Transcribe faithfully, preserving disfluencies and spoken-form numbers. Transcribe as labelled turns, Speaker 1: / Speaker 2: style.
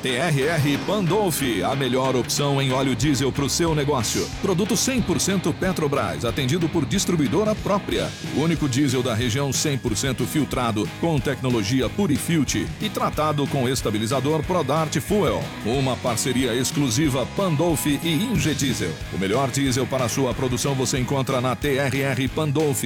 Speaker 1: T R R Pandolfi, a melhor opção em óleo diesel para o seu negócio. Produto cem por cento Petrobras, atendido por distribuidora própria. O único diesel da região cem por cento filtrado, com tecnologia Purifilter e tratado com estabilizador Prodart Fuel. Uma parceria exclusiva Pandolfi e Ingediesel. O melhor diesel para a sua produção você encontra na T R R Pandolfi.